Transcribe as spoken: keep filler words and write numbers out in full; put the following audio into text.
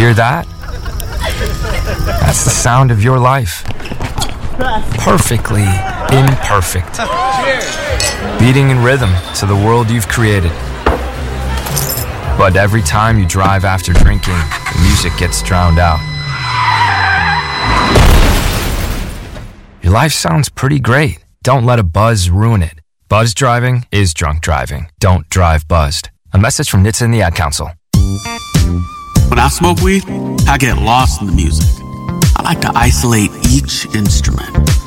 Hear that? That's the sound of your life. Perfectly imperfect. Beating in rhythm to the world you've created. But every time you drive after drinking, the music gets drowned out. Your life sounds pretty great. Don't let a buzz ruin it. Buzz driving is drunk driving. Don't drive buzzed. A message from N H T S A and the Ad Council. When I smoke weed, I get lost in the music. I like to isolate each instrument.